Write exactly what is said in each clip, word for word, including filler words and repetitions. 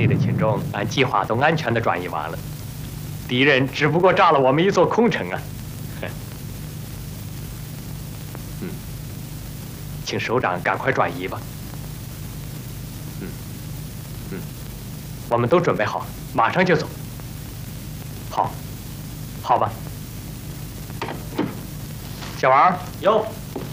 里的群众按计划都安全地转移完了，敌人只不过炸了我们一座空城啊！嗯，请首长赶快转移吧。嗯嗯，我们都准备好，马上就走。好，好吧。小王， 有。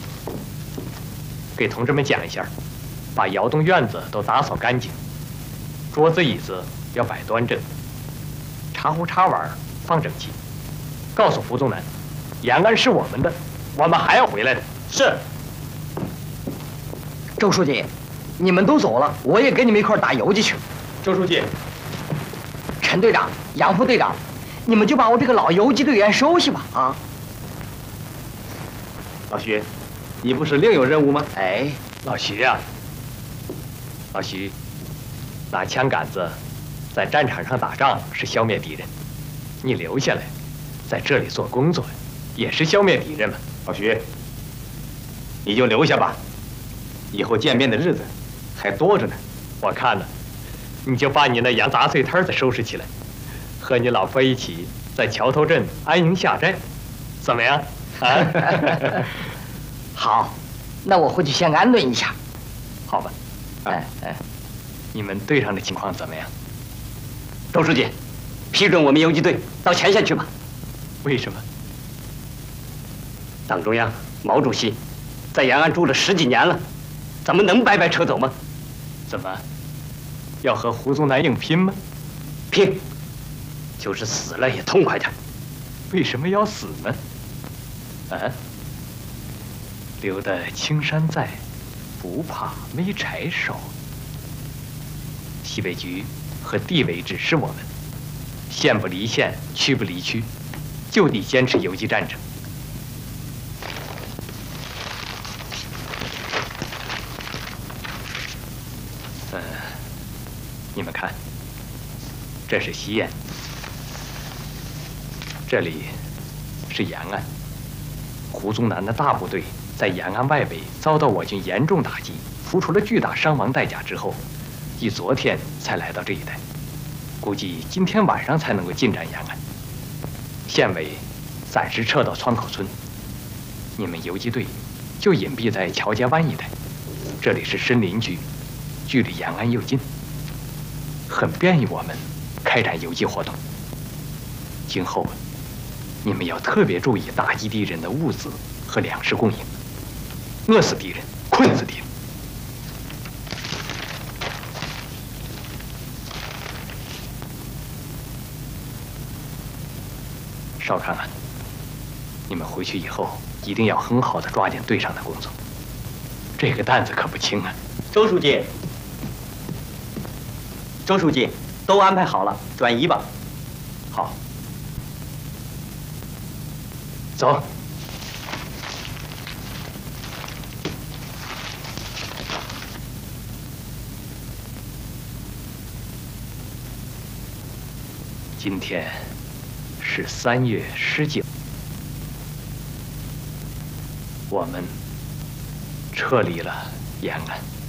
给同志们讲一下，把窑洞院子都打扫干净，桌子椅子要摆端正，茶壶茶碗放整齐。告诉胡宗南，延安是我们的，我们还要回来的。 是。 周书记，你们都走了，我也跟你们一块打游击去。 周书记， 陈队长、杨副队长，你们就把我这个老游击队员收下吧。啊， 老徐。你不是另有任务吗？ 哎， 老徐呀、啊，老徐，拿枪杆子在战场上打仗是消灭敌人，你留下来，在这里做工作，也是消灭敌人嘛。 老徐，你就留下吧，以后见面的日子还多着呢。 我看呢，你就把你那洋杂碎摊子收拾起来，和你老婆一起在桥头镇安营下寨，怎么样？啊？ 好，那我回去先安顿一下， 好吧？哎哎，你们队上的情况怎么样？ 周书记，批准我们游击队到前线去吧。 为什么？ 党中央、毛主席在延安住了十几年了，咱们能白白撤走吗？ 怎么，要和胡宗南硬拼吗？ 拼，就是死了也痛快点。 为什么要死呢？啊？留得青山在，不怕没柴烧。西北局和地委指示我们，县不离县，区不离区，就得坚持游击战争。嗯，你们看，这是西堰，这里是延安。胡宗南的大部队在延安外围遭到我军严重打击，付出了巨大伤亡代价之后，以昨天才来到这一带，估计今天晚上才能够进占延安。县委暂时撤到川口村，你们游击队就隐蔽在桥街湾一带，这里是森林区，距离延安又近，很便于我们开展游击活动。今后你们要特别注意打击敌人的物资和粮食供应，饿死敌人，困死敌人。少康啊，你们回去以后一定要很好的抓紧队上的工作，这个担子可不轻啊。 周书记，周书记，都安排好了，转移吧。 好，走。今天是三月十九，我们撤离了延安。